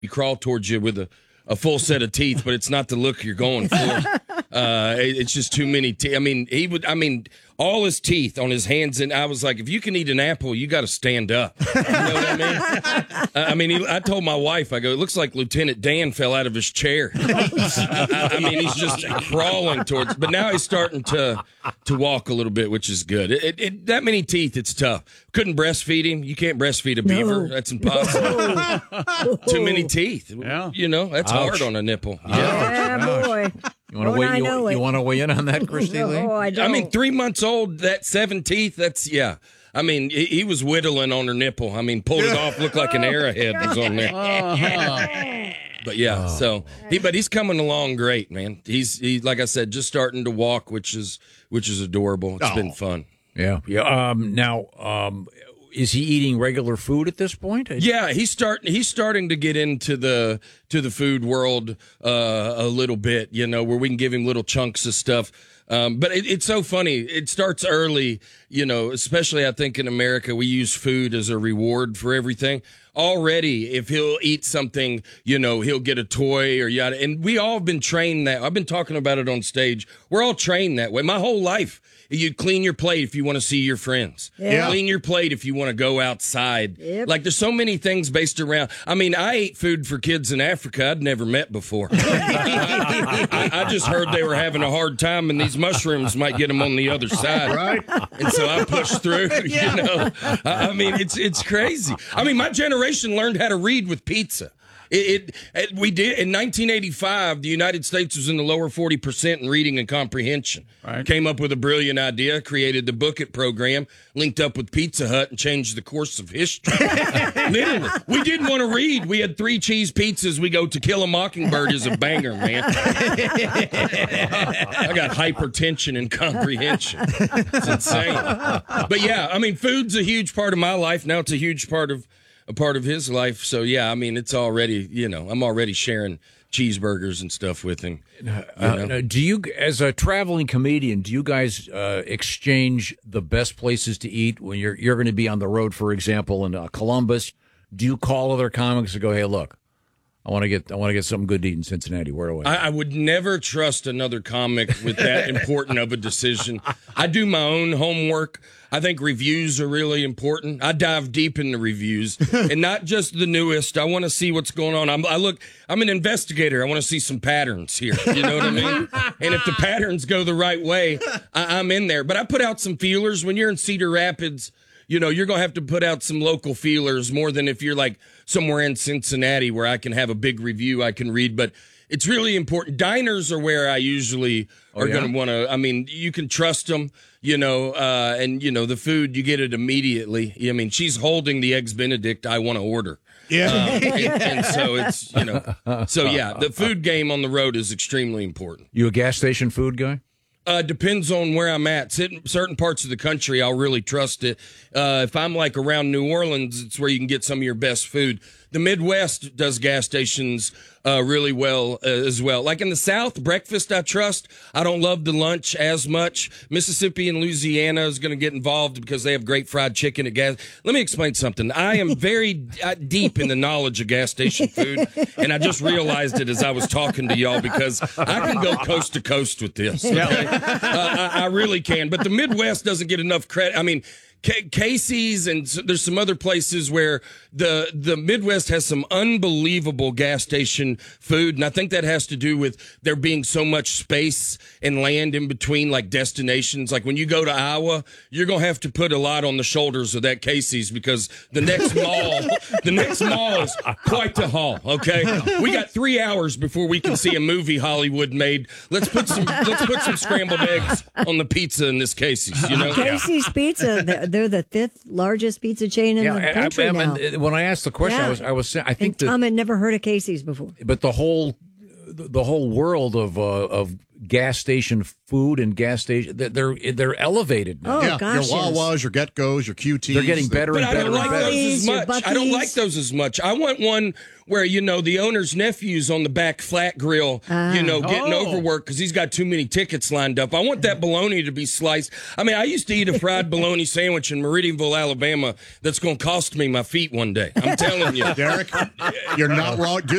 he crawl towards you with a full set of teeth, but it's not the look you're going for. It's just too many teeth. I mean, all his teeth on his hands, and I was like, if you can eat an apple, you got to stand up. You know what I mean? I told my wife, I go, it looks like Lieutenant Dan fell out of his chair. He's just crawling towards, but now he's starting to walk a little bit, which is good. That many teeth, it's tough. Couldn't breastfeed him. You can't breastfeed a beaver. That's impossible. Too many teeth. Yeah. That's hard on a nipple. Yeah, boy. You want to weigh in on that, Christy Lee? No, I don't. 3 months old, that 7 teeth, he was whittling on her nipple. Pulled it off, looked like an arrowhead was on there. But but he's coming along great, man. He's like I said, just starting to walk, which is adorable. It's been fun. Yeah. Now, is he eating regular food at this point? Yeah, he's starting to get into the food world a little bit, where we can give him little chunks of stuff. But it's so funny. It starts early, especially I think in America, we use food as a reward for everything. Already, if he'll eat something, he'll get a toy or yada. And we all have been trained that. I've been talking about it on stage. We're all trained that way. My whole life. You clean your plate if you want to see your friends. Yeah. Clean your plate if you want to go outside. Yep. Like, there's so many things based around. I ate food for kids in Africa I'd never met before. I just heard they were having a hard time and these mushrooms might get them on the other side. Right. And so I pushed through, It's crazy. My generation learned how to read with pizza. We did in 1985. The United States was in the lower 40% in reading and comprehension. Right. Came up with a brilliant idea, created the Book It program, linked up with Pizza Hut, and changed the course of history. Literally, we didn't want to read. We had 3 cheese pizzas. We go To Kill a Mockingbird is a banger, man. I got hypertension and comprehension. It's insane. But yeah, food's a huge part of my life. Now it's a huge part of his life. So yeah, it's already, I'm already sharing cheeseburgers and stuff with him. Do you, as a traveling comedian, do you guys exchange the best places to eat when you're going to be on the road, for example, in Columbus? Do you call other comics and go, hey, look, I want to get something good to eat in Cincinnati. Where do I would never trust another comic with that important of a decision. I do my own homework. I think reviews are really important. I dive deep into reviews and not just the newest. I want to see what's going on. I'm an investigator. I want to see some patterns here. You know what I mean? And if the patterns go the right way, I'm in there. But I put out some feelers. When you're in Cedar Rapids, you're going to have to put out some local feelers more than if you're like somewhere in Cincinnati where I can have a big review I can read. But it's really important. Diners are where I usually are going to want to, you can trust them, and, the food, you get it immediately. She's holding the Eggs Benedict I want to order. Yeah. And so it's, the food game on the road is extremely important. You a gas station food guy? Depends on where I'm at. Certain parts of the country, I'll really trust it. If I'm like around New Orleans, it's where you can get some of your best food. The Midwest does gas stations really well as well. Like in the South, breakfast I trust. I don't love the lunch as much. Mississippi and Louisiana is going to get involved because they have great fried chicken at gas. Let me explain something. I am very deep in the knowledge of gas station food, and I just realized it as I was talking to y'all because I can go coast to coast with this. Okay? I really can. But the Midwest doesn't get enough credit. Casey's and there's some other places where the Midwest has some unbelievable gas station food, and I think that has to do with there being so much space and land in between like destinations. Like when you go to Iowa, you're gonna have to put a lot on the shoulders of that Casey's because the next mall is quite the haul. Okay, we got 3 hours before we can see a movie Hollywood made. Let's put some scrambled eggs on the pizza in this Casey's. Casey's Pizza. They're the 5th largest pizza chain in the country now. When I asked the question, I think Tom had never heard of Casey's before. But the whole world of gas station food and gas station, they're elevated now. Oh, gosh, your Wawas, your Get-Go's, your QTs. They're getting better and better. I don't like those as much. Buc-ee's. I don't like those as much. I want one where, the owner's nephew's on the back flat grill, getting overworked because he's got too many tickets lined up. I want that bologna to be sliced. I mean, I used to eat a fried bologna sandwich in Meridianville, Alabama that's going to cost me my feet one day. I'm telling you. Derek, you're not wrong.